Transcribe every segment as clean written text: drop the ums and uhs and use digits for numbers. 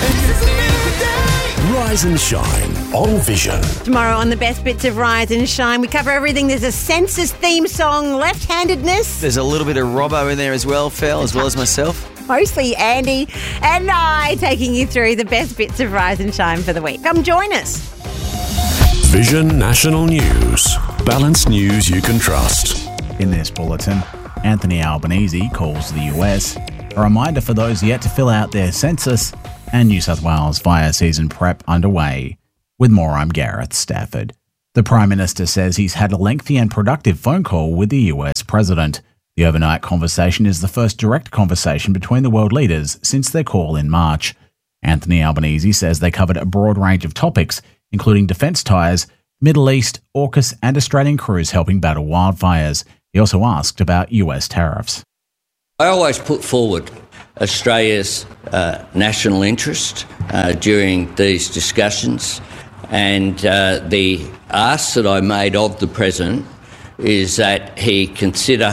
Rise and Shine on Vision. Tomorrow on the best bits of Rise and Shine, we cover everything. There's a census theme song, left-handedness. There's a little bit of Robbo in there as well, Phil, as well as myself. Mostly Andy and I taking you through the best bits of Rise and Shine for the week. Come join us. Vision National News. Balanced news you can trust. In this bulletin, Anthony Albanese calls the US a reminder for those yet to fill out their census, and New South Wales fire season prep underway. With more, I'm Gareth Stafford. The Prime Minister says he's had a lengthy and productive phone call with the US President. The overnight conversation is the first direct conversation between the world leaders since their call in March. Anthony Albanese says they covered a broad range of topics, including defence ties, Middle East, AUKUS and Australian crews helping battle wildfires. He also asked about US tariffs. I always put forward Australia's national interest during these discussions, and the ask that I made of the President is that he consider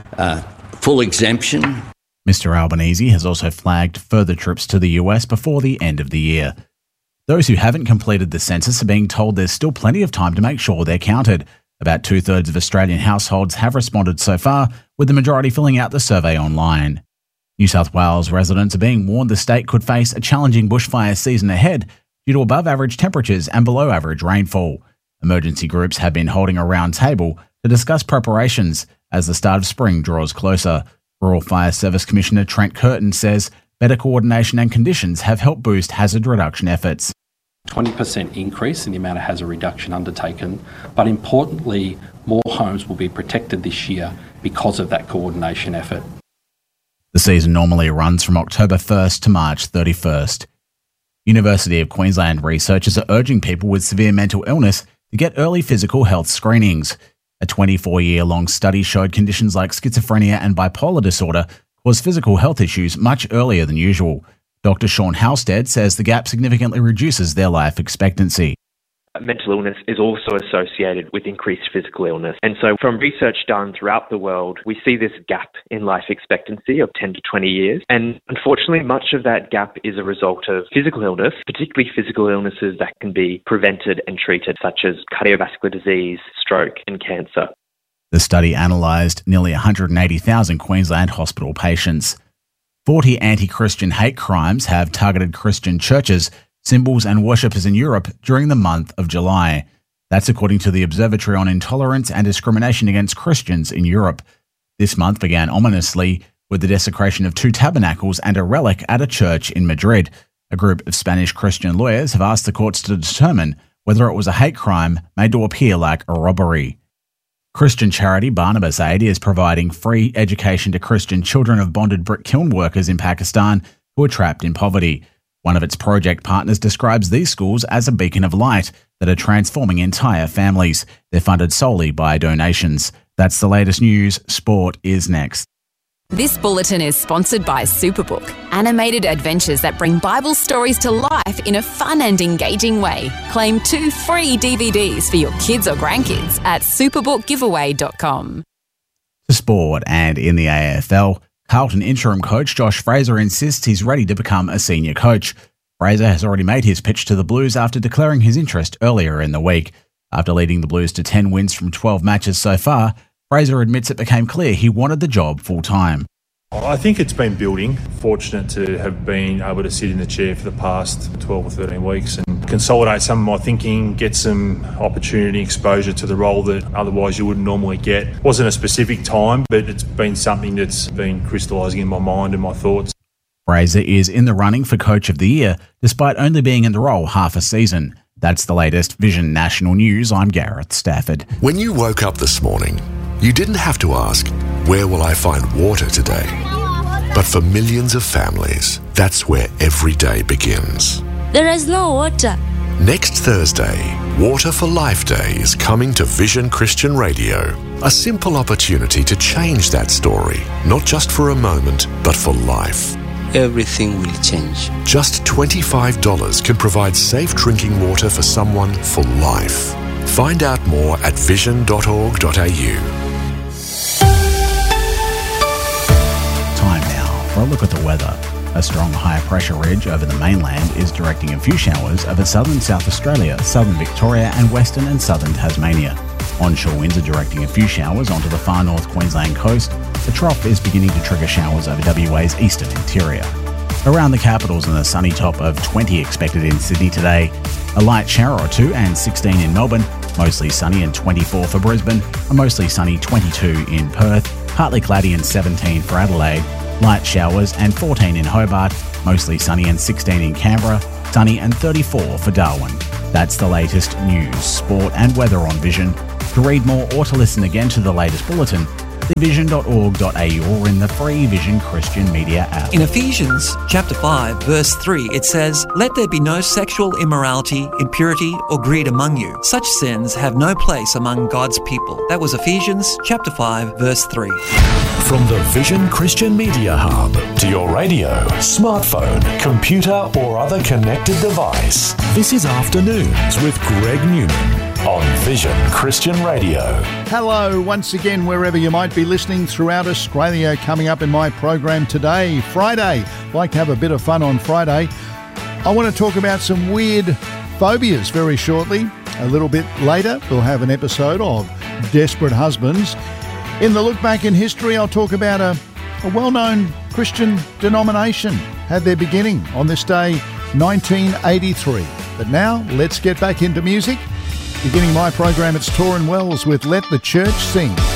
full exemption. Mr Albanese has also flagged further trips to the US before the end of the year. Those who haven't completed the census are being told there's still plenty of time to make sure they're counted. About 2/3 of Australian households have responded so far, with the majority filling out the survey online. New South Wales residents are being warned the state could face a challenging bushfire season ahead due to above-average temperatures and below-average rainfall. Emergency groups have been holding a round table to discuss preparations as the start of spring draws closer. Rural Fire Service Commissioner Trent Curtin says better coordination and conditions have helped boost hazard reduction efforts. 20% increase in the amount of hazard reduction undertaken, but importantly, more homes will be protected this year because of that coordination effort. The season normally runs from October 1st to March 31st. University of Queensland researchers are urging people with severe mental illness to get early physical health screenings. A 24-year-long study showed conditions like schizophrenia and bipolar disorder cause physical health issues much earlier than usual. Dr. Sean Halstead says the gap significantly reduces their life expectancy. Mental illness is also associated with increased physical illness. And so from research done throughout the world, we see this gap in life expectancy of 10 to 20 years. And unfortunately, much of that gap is a result of physical illness, particularly physical illnesses that can be prevented and treated, such as cardiovascular disease, stroke, and cancer. The study analysed nearly 180,000 Queensland hospital patients. 40 anti-Christian hate crimes have targeted Christian churches, symbols and worshippers in Europe during the month of July. That's according to the Observatory on Intolerance and Discrimination Against Christians in Europe. This month began ominously with the desecration of 2 tabernacles and a relic at a church in Madrid. A group of Spanish Christian lawyers have asked the courts to determine whether it was a hate crime made to appear like a robbery. Christian charity Barnabas Aid is providing free education to Christian children of bonded brick kiln workers in Pakistan who are trapped in poverty. One of its project partners describes these schools as a beacon of light that are transforming entire families. They're funded solely by donations. That's the latest news. Sport is next. This bulletin is sponsored by Superbook, animated adventures that bring Bible stories to life in a fun and engaging way. Claim 2 free DVDs for your kids or grandkids at superbookgiveaway.com. To sport, and in the AFL, Carlton interim coach Josh Fraser insists he's ready to become a senior coach. Fraser has already made his pitch to the Blues after declaring his interest earlier in the week. After leading the Blues to 10 wins from 12 matches so far, Fraser admits it became clear he wanted the job full-time. I think it's been building. Fortunate to have been able to sit in the chair for the past 12 or 13 weeks and consolidate some of my thinking, get some opportunity, exposure to the role that otherwise you wouldn't normally get. It wasn't a specific time, but it's been something that's been crystallising in my mind and my thoughts. Fraser is in the running for Coach of the Year, despite only being in the role half a season. That's the latest Vision National News. I'm Gareth Stafford. When you woke up this morning, you didn't have to ask, where will I find water today? But for millions of families, that's where every day begins. There is no water. Next Thursday, Water for Life Day is coming to Vision Christian Radio. A simple opportunity to change that story, not just for a moment, but for life. Everything will change. Just $25 can provide safe drinking water for someone for life. Find out more at vision.org.au. Time now for a look at the weather. A strong high-pressure ridge over the mainland is directing a few showers over southern South Australia, southern Victoria and western and southern Tasmania. Onshore winds are directing a few showers onto the far north Queensland coast. The trough is beginning to trigger showers over WA's eastern interior. Around the capitals and a sunny top of 20 expected in Sydney today. A light shower or two and 16 in Melbourne. Mostly sunny and 24 for Brisbane. A mostly sunny 22 in Perth. Partly cloudy and 17 for Adelaide. Light showers and 14 in Hobart. Mostly sunny and 16 in Canberra. Sunny and 34 for Darwin. That's the latest news, sport and weather on Vision. To read more or to listen again to the latest bulletin, vision.org.au or in the free Vision Christian Media app. In Ephesians chapter 5 verse 3 it says, "Let there be no sexual immorality, impurity or greed among you. Such sins have no place among God's people." That was Ephesians chapter 5 verse 3. From the Vision Christian Media Hub to your radio, smartphone, computer or other connected device. This is Afternoons with Greg Newman on Vision Christian Radio. Hello once again wherever you might be listening throughout Australia. Coming up in my program today, Friday. Like to have a bit of fun on Friday. I want to talk about some weird phobias very shortly. A little bit later we'll have an episode of Desperate Husbands. In the look back in history, I'll talk about a well-known Christian denomination had their beginning on this day, 1983. But now let's get back into music. Beginning my program, it's Torrin Wells with Let the Church Sing.